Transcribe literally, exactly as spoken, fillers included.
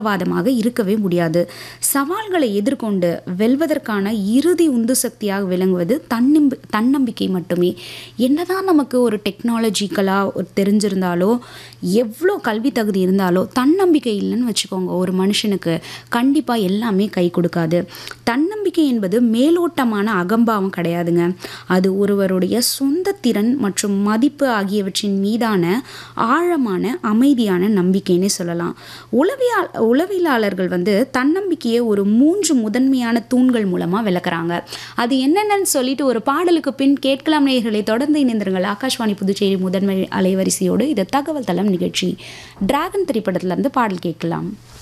வாதமாக இருக்கவே முடியாது. சவால்களை எதிர்கொண்டு வெல்வதற்கான இறுதி உந்து சக்தியாக விளங்குவது தன்னம்பி தன்னம்பிக்கை மட்டுமே. என்னதான் நமக்கு ஒரு டெக்னாலஜிக்கலாக தெரிஞ்சிருந்தாலோ, எவ்வளோ கல்வி தகுதி இருந்தாலோ, தன்னம்பிக்கை இல்லைன்னு வச்சுக்கோங்க, ஒரு மனுஷனுக்கு கண்டிப்பாக எல்லாமே கை கொடுக்காது. தன்னம்பிக்கை என்பது மேலோட்டமான அகம்பாவம் கிடையாதுங்க. அது ஒருவருடைய சொந்த திறன் மற்றும் மதிப்பு ஆகியவற்றின் மீதான ஆழமான அமைதியான நம்பிக்கைன்னு சொல்லலாம். உளவியல் உளவியலாளர்கள் வந்து தன்னம்பிக்கையை ஒரு மூன்று முதன்மையான தூண்கள் மூலமாக விளக்குறாங்க. அது என்னென்னு சொல்லிட்டு ஒரு பாடலுக்கு பின் கேட்கலாம். நேயர்களை தொடர்ந்து இணைந்திருங்கள். ஆகாஷ்வாணி புதுச்சேரி முதன்மை அலைவரிசையோடு இது தகவல் தளம் நிகழ்ச்சி. டிராகன் திரைப்படத்திலிருந்து பாடல் கேட்கலாம்.